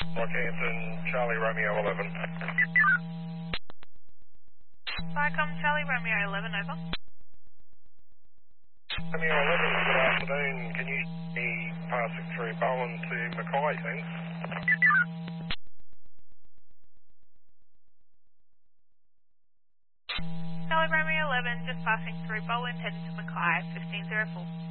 Rockhampton, Charlie Romeo 11. Vicom Charlie Romeo 11, over. Romeo 11, good afternoon. Can you be passing through Bowen to Mackay, thanks? Charlie Romeo 11, just passing through Bowen, heading to Mackay, 1504.